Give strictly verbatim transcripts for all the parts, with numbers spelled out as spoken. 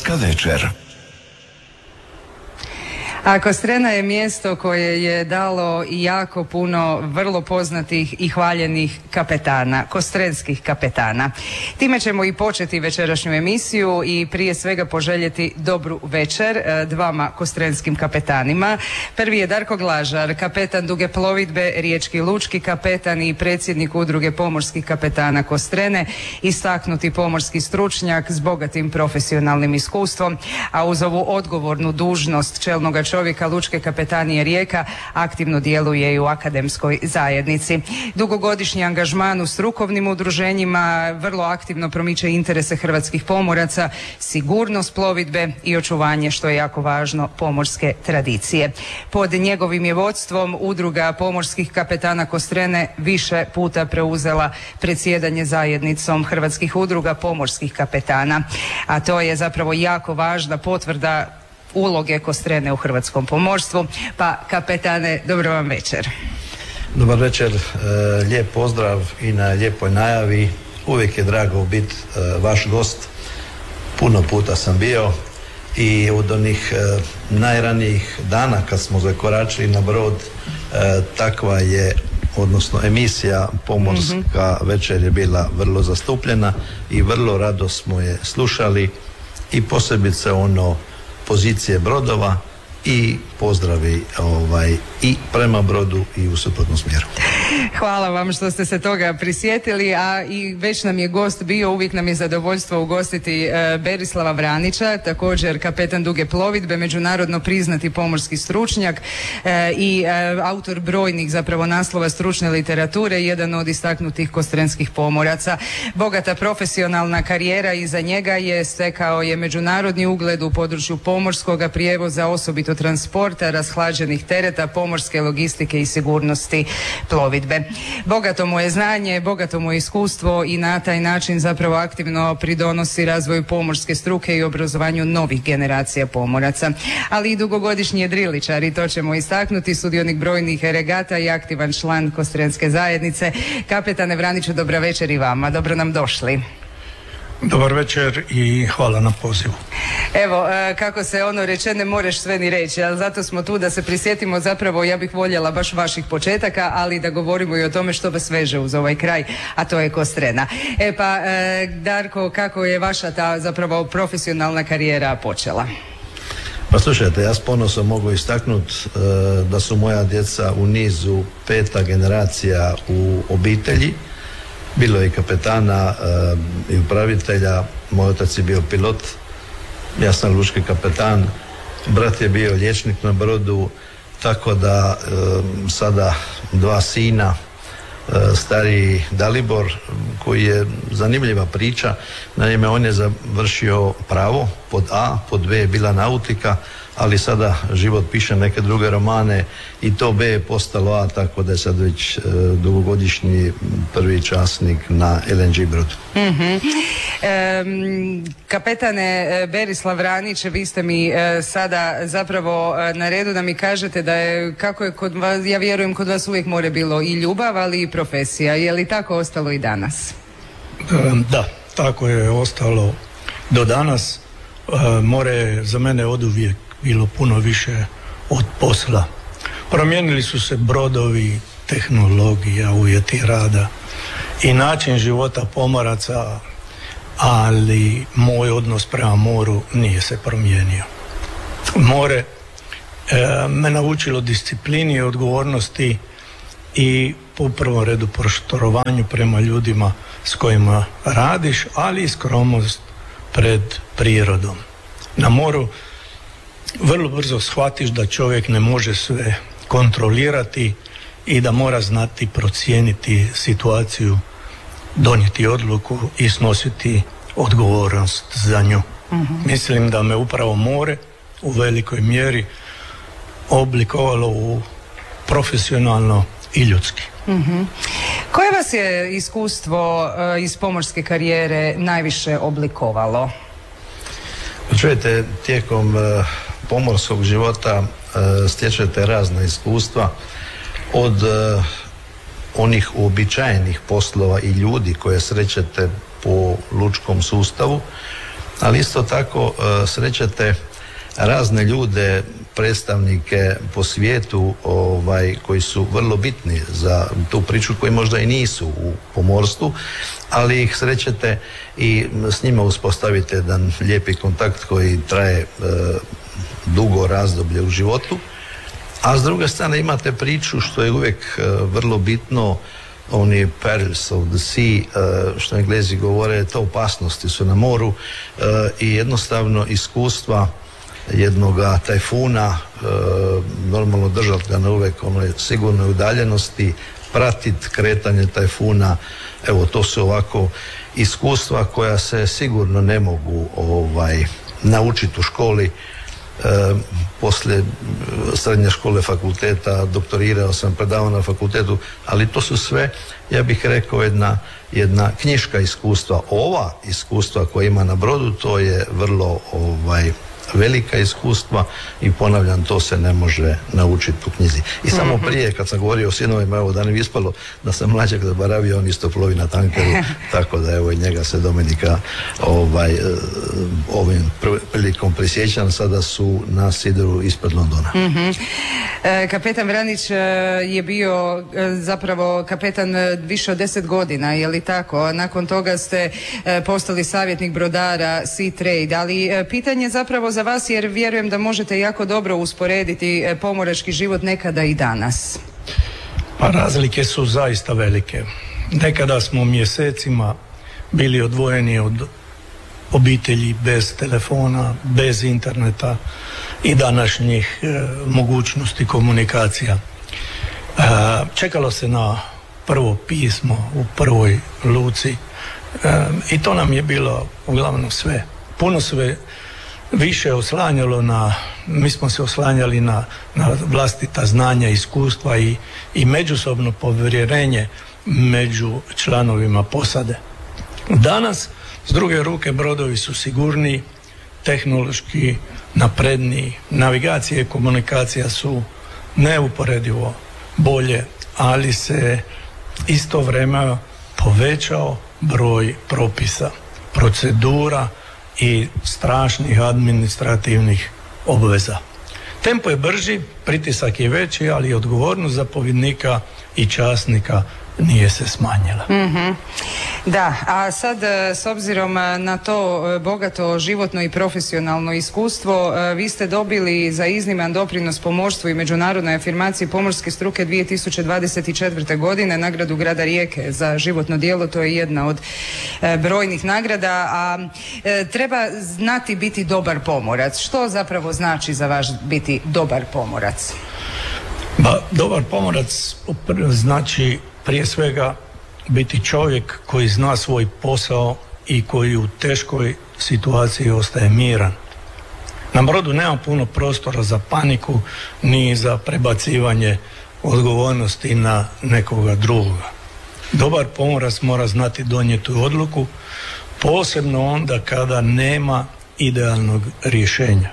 Pomorska večer. A Kostrena je mjesto koje je dalo jako puno vrlo poznatih i hvaljenih kapetana, kostrenskih kapetana. Time ćemo i početi večerašnju emisiju i prije svega poželjeti dobru večer dvama kostrenskim kapetanima. Prvi je Darko Glažar, kapetan Duge plovidbe, riječki lučki kapetan i predsjednik Udruge pomorskih kapetana Kostrene, istaknuti pomorski stručnjak s bogatim profesionalnim iskustvom, a uz ovu odgovornu dužnost čelnoga čovjeka Lučke kapetanije Rijeka aktivno djeluje i u akademskoj zajednici. Dugogodišnji angažman u strukovnim udruženjima, vrlo aktivno promiče interese hrvatskih pomoraca, sigurnost plovidbe i očuvanje, što je jako važno, pomorske tradicije. Pod njegovim je vodstvom Udruga pomorskih kapetana Kostrene više puta preuzela predsjedanje zajednicom hrvatskih udruga pomorskih kapetana, a to je zapravo jako važna potvrda uloge Kostrene u hrvatskom pomorstvu. Pa kapetane, dobro vam večer. Dobar večer, lijep pozdrav i na lijepoj najavi. Uvijek je drago biti vaš gost. Puno puta sam bio i od onih najranijih dana kad smo zakoračili na brod, takva je, odnosno emisija Pomorska mm-hmm. večer je bila vrlo zastupljena i vrlo rado smo je slušali, i posebice ono pozicije brodova i pozdravi ovaj, i prema brodu i u suprotnom smjeru. Hvala vam što ste se toga prisjetili, a i već nam je gost bio, uvijek nam je zadovoljstvo ugostiti e, Berislava Vranića, također kapetan Duge plovidbe, međunarodno priznati pomorski stručnjak e, i e, autor brojnih zapravo naslova stručne literature, jedan od istaknutih kostrenskih pomoraca. Bogata profesionalna karijera iza njega je, stekao je međunarodni ugled u području pomorskoga prijevoza, osobito transporta, rashlađenih tereta, pomorske logistike i sigurnosti plovidbe. Bogato mu je znanje, bogato mu je iskustvo i na taj način zapravo aktivno pridonosi razvoju pomorske struke i obrazovanju novih generacija pomoraca. Ali i dugogodišnji jedriličar, i to ćemo istaknuti, sudionik brojnih regata i aktivan član Kostrenske zajednice. Kapetane Vraniću, dobra večer i vama, dobro nam došli. Dobar večer i hvala na pozivu. Evo, kako se ono reče, ne moreš sve ni reći, ali zato smo tu da se prisjetimo zapravo, ja bih voljela baš vaših početaka, ali da govorimo i o tome što vas veže uz ovaj kraj, a to je Kostrena. E pa, Darko, kako je vaša ta zapravo profesionalna karijera počela? Pa slušajte, ja s ponosom mogu istaknuti da su moja djeca u nizu peta generacija u obitelji. Bilo je i kapetana e, i upravitelja, moj otac je bio pilot, ja sam lučki kapetan, brat je bio liječnik na brodu, tako da e, sada dva sina, e, stariji Dalibor, koji je zanimljiva priča, naime on je završio pravo, pod A, pod B je bila nautika, ali sada život piše neke druge romane i to B je postalo A, tako da je sad već e, dugogodišnji prvi časnik na el en ge brodu. Mm-hmm. E, kapetane Berislav Vranić, vi ste mi e, sada zapravo e, na redu da mi kažete da je, kako je kod vas, ja vjerujem kod vas uvijek more bilo i ljubav, ali i profesija. Je li tako ostalo i danas? E, da, tako je ostalo do danas. E, more je za mene oduvijek bilo puno više od posla. Promijenili su se brodovi, tehnologija, uvjeti rada i način života pomoraca, ali moj odnos prema moru nije se promijenio. More e, me naučilo disciplini i odgovornosti i u prvom redu poštovanju prema ljudima s kojima radiš, ali i skromnost pred prirodom. Na moru vrlo brzo shvatiš da čovjek ne može sve kontrolirati i da mora znati procijeniti situaciju, donijeti odluku i snositi odgovornost za nju. Mm-hmm. Mislim da me upravo more u velikoj mjeri oblikovalo u profesionalno i ljudski. Mm-hmm. Koje vas je iskustvo uh, iz pomorske karijere najviše oblikovalo? Čujete, tijekom uh, pomorskog života uh, stječete razna iskustva od uh, onih uobičajenih poslova i ljudi koje srećete po lučkom sustavu ali isto tako srećete razne ljude, predstavnike po svijetu ovaj, koji su vrlo bitni za tu priču, koji možda i nisu u pomorstvu, ali ih srećete i s njima uspostavite jedan lijepi kontakt koji traje e, dugo razdoblje u životu. A s druge strane imate priču, što je uvijek e, vrlo bitno, oni perils of the sea, e, što Englezi govore, to opasnosti su na moru e, i jednostavno iskustva jednoga tajfuna, e, normalno držati ga na uvijek onoj sigurnoj udaljenosti, pratiti kretanje tajfuna, evo to su ovako iskustva koja se sigurno ne mogu ovaj, naučiti u školi. E, poslije srednje škole, fakulteta, doktorirao sam, predavao na fakultetu, ali to su sve, ja bih rekao, jedna, jedna knjiška iskustva. Ova iskustva koja ima na brodu, to je vrlo ovaj, velika iskustva i ponavljam, to se ne može naučiti u knjizi. I samo mm-hmm. prije, kad sam govorio o sinovima, evo da ne bi ispalo da sam mlađak zaboravio, on isto plovi na tankeru, tako da evo i njega se Dominika ovaj, ovim prilikom prisjećam, sada su na sidru ispred Londona. Mm-hmm. E, kapetan Vranić je bio zapravo kapetan više od deset godina, je li tako? Nakon toga ste postali savjetnik brodara Sea Trade, ali pitanje zapravo za vas, jer vjerujem da možete jako dobro usporediti pomorački život nekada i danas. Pa razlike su zaista velike. Nekada smo mjesecima bili odvojeni od obitelji, bez telefona, bez interneta i današnjih e, mogućnosti komunikacija. E, čekalo se na prvo pismo u prvoj luci e, i to nam je bilo uglavnom sve. Puno sve više oslanjalo na, mi smo se oslanjali na, na vlastita znanja, iskustva i, i međusobno povjerenje među članovima posade. Danas, s druge ruke, brodovi su sigurniji, tehnološki napredniji, navigacija i komunikacija su neuporedivo bolje, ali se istovremeno povećao broj propisa, procedura i strašnih administrativnih obveza. Tempo je brži, pritisak je veći, ali odgovornost zapovjednika i časnika nije se smanjila. Mm-hmm. Da, a sad s obzirom na to bogato životno i profesionalno iskustvo, vi ste dobili za izniman doprinos pomorstvu i međunarodnoj afirmaciji pomorske struke dvije tisuće dvadeset četvrte. godine nagradu grada Rijeke za životno djelo. To je jedna od brojnih nagrada, a treba znati biti dobar pomorac. Što zapravo znači za vas biti dobar pomorac? Ba, dobar pomorac znači prije svega biti čovjek koji zna svoj posao i koji u teškoj situaciji ostaje miran. Na brodu nema puno prostora za paniku ni za prebacivanje odgovornosti na nekoga drugoga. Dobar pomorac mora znati donijeti odluku, posebno onda kada nema idealnog rješenja.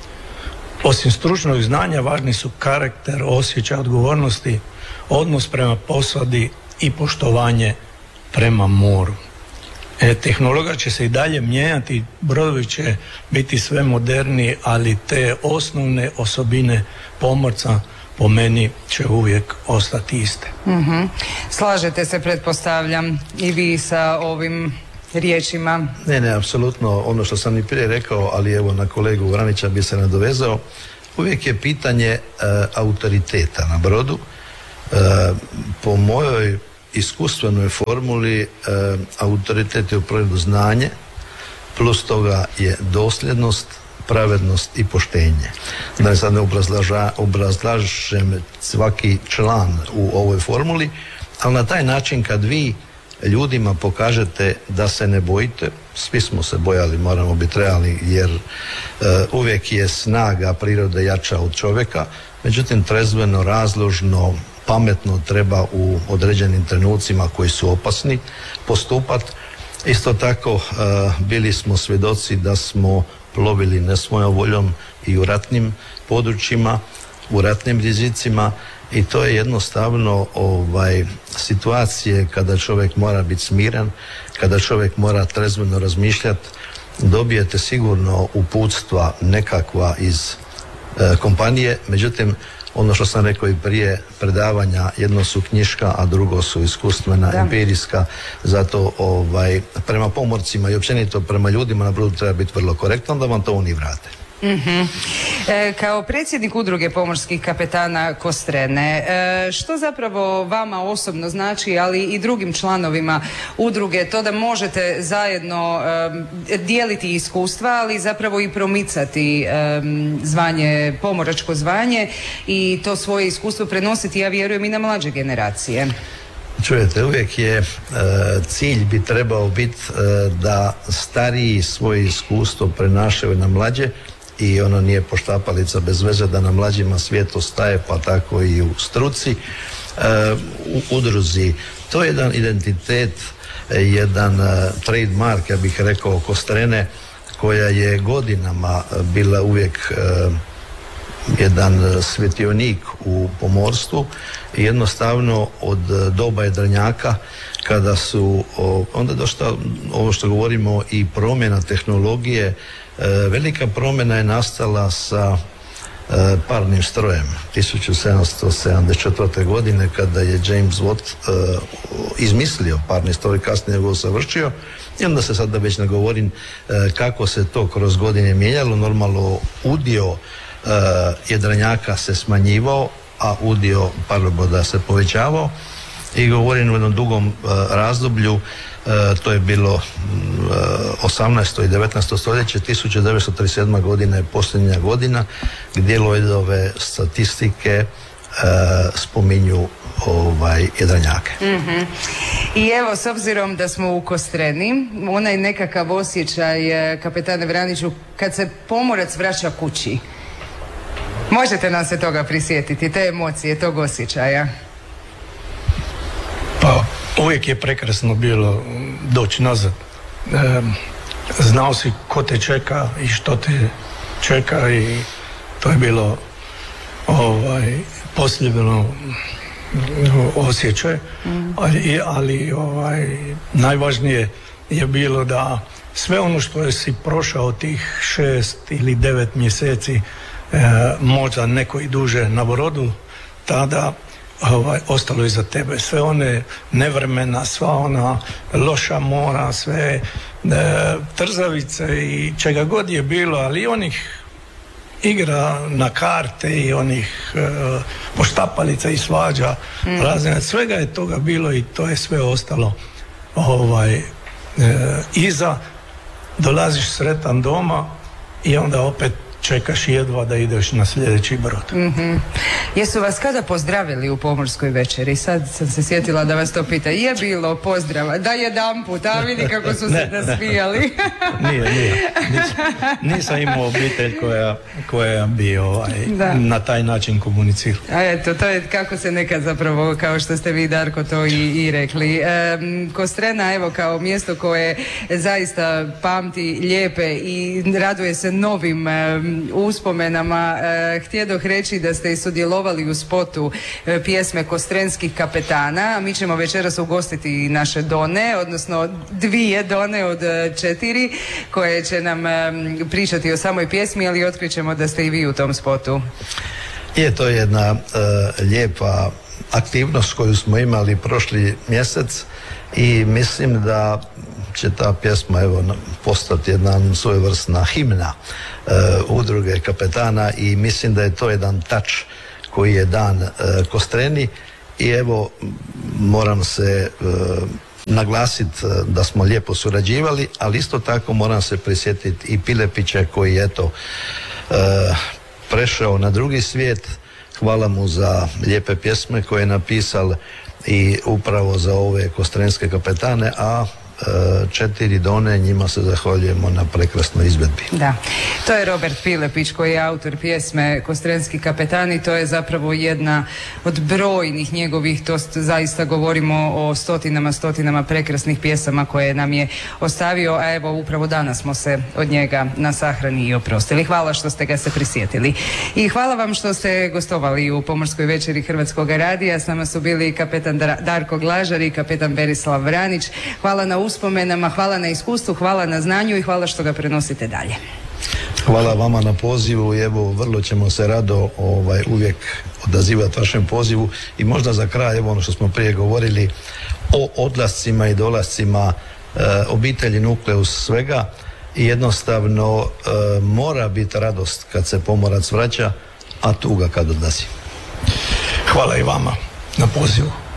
Osim stručnog znanja, važni su karakter, osjećaj odgovornosti, odnos prema posadi i poštovanje prema moru. E, tehnologija će se i dalje mijenjati, brodovi će biti sve moderniji, ali te osnovne osobine pomorca po meni će uvijek ostati iste. Mm-hmm. Slažete se, pretpostavljam, i vi sa ovim riječima? Ne, ne, apsolutno. Ono što sam i prije rekao, ali evo na kolegu Vranića bi se nadovezao, uvijek je pitanje e, autoriteta na brodu. E, po mojoj iskustvenoj formuli e, autoritet je u prvom redu znanje, plus toga je dosljednost, pravednost i poštenje. Da sad ne obrazlaža, obrazlažem svaki član u ovoj formuli, ali na taj način kad vi ljudima pokažete da se ne bojite, svi smo se bojali, moramo biti realni, jer e, uvijek je snaga prirode jača od čovjeka, međutim trezveno, razložno, pametno treba u određenim trenucima koji su opasni postupati. Isto tako e, bili smo svjedoci da smo plovili ne svojom voljom i u ratnim područjima, u ratnim rizicima, i to je jednostavno ovaj, situacije kada čovjek mora biti smiren, kada čovjek mora trezveno razmišljati dobijete sigurno uputstva nekakva iz e, kompanije, međutim ono što sam rekao i prije, predavanja, jedno su knjiška, a drugo su iskustvena, da. empirijska, zato ovaj, prema pomorcima i općenito prema ljudima na brodu treba biti vrlo korektan da vam to oni vrate. Mm-hmm. E, kao predsjednik udruge pomorskih kapetana Kostrene, e, što zapravo vama osobno znači, ali i drugim članovima udruge, to da možete zajedno e, dijeliti iskustva, ali zapravo i promicati e, zvanje, pomoračko zvanje i to svoje iskustvo prenositi, ja vjerujem, i na mlađe generacije? Čujete, uvijek je e, cilj bi trebao biti e, da stariji svoje iskustvo prenašaju na mlađe, i ono nije poštapalica bez veze da na mlađima svijet ostaje, pa tako i u struci, e, u udruzi. To je jedan identitet, jedan e, trademark, ja bih rekao, Kostrene, koja je godinama bila uvijek e, jedan svjetionik u pomorstvu i jednostavno od doba Jedranjaka, kada su o, onda došla ovo što govorimo i promjena tehnologije, e, velika promjena je nastala sa e, parnim strojem tisuću sedamsto sedamdeset četvrte. godine kada je James Watt e, izmislio parni stroj, kasnije ga usavršio, i onda se sada već ne govorim e, kako se to kroz godine mijenjalo. Normalno udio e, jedranjaka se smanjivao, a udio parobroda se povećavao, i govorim u jednom dugom uh, razdoblju, uh, to je bilo uh, osamnaesto i devetnaesto stoljeće, tisuću devetsto trideset sedma. godina je posljednja godina gdje Lloydove statistike uh, spominju ovaj, jedranjake. Mm-hmm. I evo, s obzirom da smo u Kostreni, onaj nekakav osjećaj, kapetane Vraniću, kad se pomorac vraća kući, možete nam se toga prisjetiti, te emocije, tog osjećaja? Pa, uvijek je prekrasno bilo doći nazad. E, znao si ko te čeka i što te čeka, i to je bilo ovaj, posljedno osjećaj. Mm. Ali, ali ovaj, najvažnije je bilo da sve ono što si prošao tih šest ili devet mjeseci, e, možda neko i duže na brodu, tada Ovaj, ostalo iza tebe. Sve one nevremena, sva ona loša mora, sve e, trzavice i čega god je bilo, ali i onih igra na karte i onih e, poštapalica i svađa, mm. razine, svega je toga bilo i to je sve ostalo ovaj, e, iza. Dolaziš sretan doma i onda opet čekaš jedva da ideš na sljedeći brod. Mm-hmm. Jesu vas kada pozdravili u pomorskoj večeri? Sad sam se sjetila da vas to pita. Je bilo pozdrava? Da, jedanput, a vidi kako su se nasmijali. Nije, nije. Nis, nisam imao obitelj koja, koja bi ovaj, na taj način komunicirala. A eto, to je kako se nekad zapravo, kao što ste vi, Darko, to i, i rekli. E, Kostrena, evo, kao mjesto koje zaista pamti lijepe i raduje se novim e, uspomenama. E, htjedoh reći da ste i sudjelovali u spotu e, pjesme Kostrenskih kapetana, a mi ćemo večeras ugostiti naše Done, odnosno dvije Done od e, četiri, koje će nam e, pričati o samoj pjesmi, ali otkrićemo da ste i vi u tom spotu. Je, to je jedna e, lijepa aktivnost koju smo imali prošli mjesec i mislim da će ta pjesma evo postati jedna svojevrsna himna e, udruge kapetana, i mislim da je to jedan tač koji je dan e, Kostreni, i evo moram se e, naglasiti da smo lijepo surađivali, ali isto tako moram se prisjetiti i Pilepića koji je eto e, prešao na drugi svijet. Hvala mu za lijepe pjesme koje je napisal i upravo za ove kostrenske kapetane, a četiri Done, njima se zahvaljujemo na prekrasnoj izvedbi. Da, to je Robert Pilepić koji je autor pjesme Kostrenski kapetani. To je zapravo jedna od brojnih njegovih, to zaista govorimo o stotinama, stotinama prekrasnih pjesama koje nam je ostavio, a evo upravo danas smo se od njega na sahrani i oprostili. Hvala što ste ga se prisjetili. I hvala vam što ste gostovali u Pomorskoj večeri Hrvatskog radija. S nama su bili kapetan Darko Glažar i kapetan Berislav Vranić. Hvala na uspomenama, hvala na iskustvu, hvala na znanju i hvala što ga prenosite dalje. Hvala vama na pozivu i evo vrlo ćemo se rado ovaj, uvijek odazivati vašem pozivu i možda za kraj evo ono što smo prije govorili o odlascima i dolascima e, obitelji Nukleus svega i jednostavno e, mora biti radost kad se pomorac vraća, a tuga kad odlazi. Hvala i vama na pozivu.